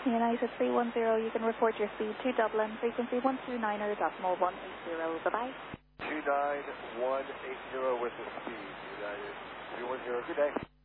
United 310, you can report your speed to Dublin, frequency 129.180. Bye-bye. 29180 with the speed. United 310, good day.